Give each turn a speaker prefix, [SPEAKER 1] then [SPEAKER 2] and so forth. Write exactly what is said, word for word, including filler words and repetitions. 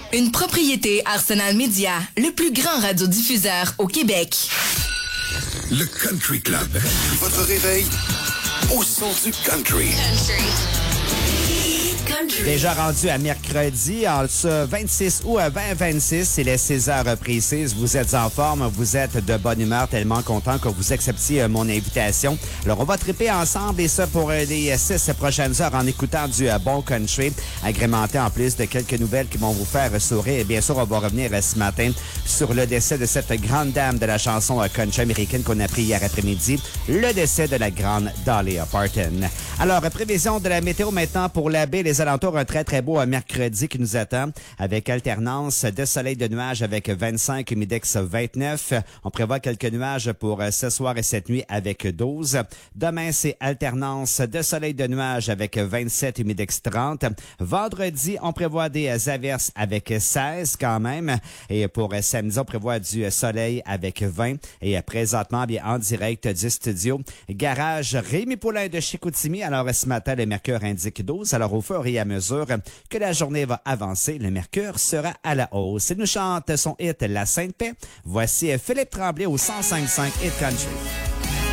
[SPEAKER 1] Une propriété Arsenal Media, le plus grand radiodiffuseur au Québec.
[SPEAKER 2] Le Country Club. Votre réveil au son du country.
[SPEAKER 3] Country.
[SPEAKER 4] Déjà rendu à mercredi, en ce vingt-six août à vingt vingt-six, c'est les six heures précises. Vous êtes en forme, vous êtes de bonne humeur, tellement content que vous acceptiez mon invitation. Alors, on va triper ensemble et ça pour les six prochaines heures en écoutant du bon country, agrémenté en plus de quelques nouvelles qui vont vous faire sourire. Et bien sûr, on va revenir ce matin sur le décès de cette grande dame de la chanson country américaine qu'on a appris hier après-midi, le décès de la grande Dolly Parton. Alors, prévision de la météo maintenant pour la baie, les alentours, un très, très beau mercredi qui nous attend avec alternance de soleil de nuages avec vingt-cinq, humidex vingt-neuf. On prévoit quelques nuages pour ce soir et cette nuit avec douze. Demain, c'est alternance de soleil de nuages avec vingt-sept, humidex trente. Vendredi, on prévoit des averses avec seize quand même. Et pour samedi, on prévoit du soleil avec vingt. Et présentement, bien en direct du studio, garage Rémi Poulain de Chicoutimi. Alors, ce matin, le mercure indique douze. Alors, au fur et à mesure que la journée va avancer, le mercure sera à la hausse. Il nous chante son hit La Sainte Paix. Voici Philippe Tremblay au cent cinq virgule cinq Hit Country.